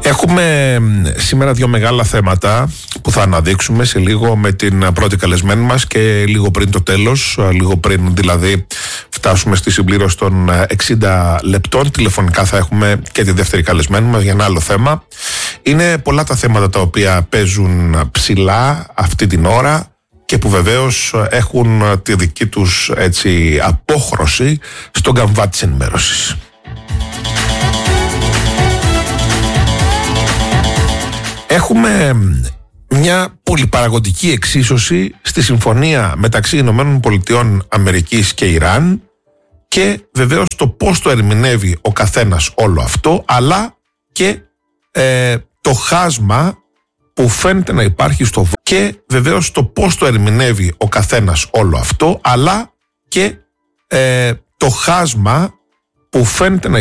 Έχουμε σήμερα δύο μεγάλα θέματα που θα αναδείξουμε σε λίγο με την πρώτη καλεσμένη μας και λίγο πριν το τέλος, λίγο πριν δηλαδή φτάσουμε στη συμπλήρωση των 60 λεπτών. Τηλεφωνικά θα έχουμε και τη δεύτερη καλεσμένη μας για ένα άλλο θέμα. Είναι πολλά τα θέματα τα οποία παίζουν ψηλά αυτή την ώρα και που βεβαίως έχουν τη δική τους έτσι απόχρωση στον καμβά της ενημέρωσης. Έχουμε μια πολυπαραγωγική εξίσωση στη συμφωνία μεταξύ Ηνωμένων Πολιτειών Αμερικής και Ιράν και βεβαίως το πώς το ερμηνεύει ο καθένας όλο αυτό, αλλά και το χάσμα που φαίνεται να υπάρχει στο και βεβαίως το πώς το ερμηνεύει ο καθένας όλο αυτό, αλλά και το χάσμα που φαίνεται να